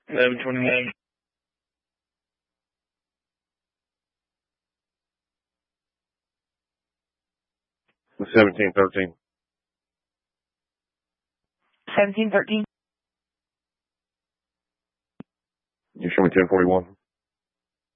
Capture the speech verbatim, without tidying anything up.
eleven twenty-one. seventeen thirteen. seventeen thirteen. You show me ten forty-one.